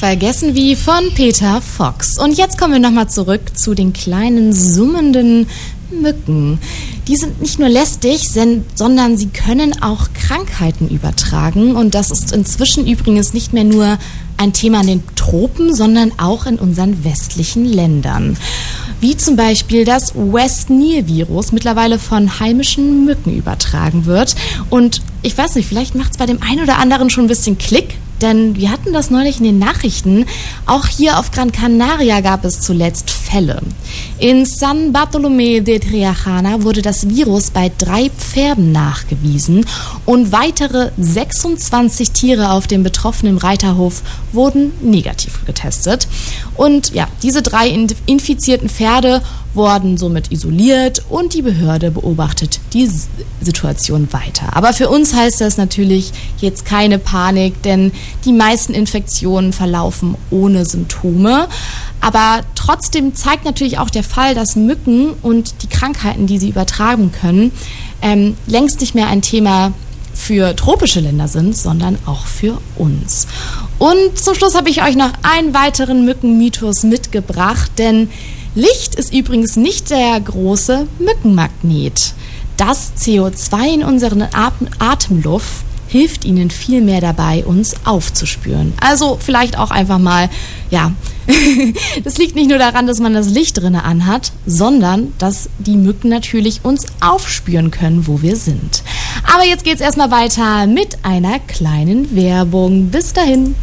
Vergessen wie von Peter Fox. Und jetzt kommen wir nochmal zurück zu den kleinen summenden Mücken. Die sind nicht nur lästig, sondern sie können auch Krankheiten übertragen. Und das ist inzwischen übrigens nicht mehr nur ein Thema in den Tropen, sondern auch in unseren westlichen Ländern. Wie zum Beispiel das West Nile-Virus mittlerweile von heimischen Mücken übertragen wird. Und ich weiß nicht, vielleicht macht es bei dem einen oder anderen schon ein bisschen Klick. Denn wir hatten das neulich in den Nachrichten. Auch hier auf Gran Canaria gab es zuletzt Fälle. In San Bartolomé de Triajana wurde das Virus bei 3 Pferden nachgewiesen und weitere 26 Tiere auf dem betroffenen Reiterhof wurden negativ getestet. Und ja, diese 3 infizierten Pferde wurden somit isoliert und die Behörde beobachtet die Situation weiter. Aber für uns heißt das natürlich jetzt keine Panik, denn die meisten Infektionen verlaufen ohne Symptome. Aber trotzdem zeigt natürlich auch der Fall, dass Mücken und die Krankheiten, die sie übertragen können, längst nicht mehr ein Thema für tropische Länder sind, sondern auch für uns. Und zum Schluss habe ich euch noch einen weiteren Mückenmythos mitgebracht, denn Licht ist übrigens nicht der große Mückenmagnet. Das CO2 in unserer Atemluft hilft ihnen viel mehr dabei, uns aufzuspüren. Also vielleicht auch einfach mal, ja, das liegt nicht nur daran, dass man das Licht drinne anhat, sondern dass die Mücken natürlich uns aufspüren können, wo wir sind. Aber jetzt geht's erstmal weiter mit einer kleinen Werbung. Bis dahin.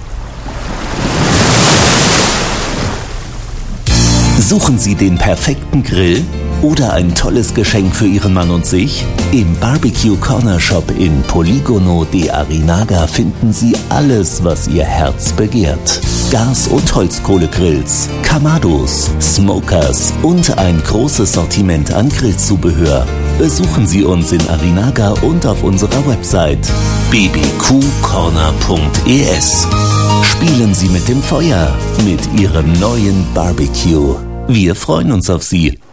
Suchen Sie den perfekten Grill oder ein tolles Geschenk für Ihren Mann und sich? Im Barbecue Corner Shop in Polígono de Arinaga finden Sie alles, was Ihr Herz begehrt. Gas- und Holzkohlegrills, Kamados, Smokers und ein großes Sortiment an Grillzubehör. Besuchen Sie uns in Arinaga und auf unserer Website bbqcorner.es. Spielen Sie mit dem Feuer mit Ihrem neuen Barbecue. Wir freuen uns auf Sie.